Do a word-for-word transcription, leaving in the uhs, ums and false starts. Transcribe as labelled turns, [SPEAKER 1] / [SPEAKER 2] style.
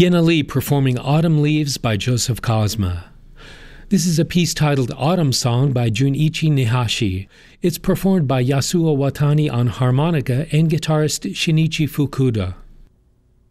[SPEAKER 1] Yena Lee performing Autumn Leaves by Joseph Kosma. This is a piece titled Autumn Song by Junichi Nihashi. It's performed by Yasuo Watani on harmonica and guitarist Shinichi Fukuda.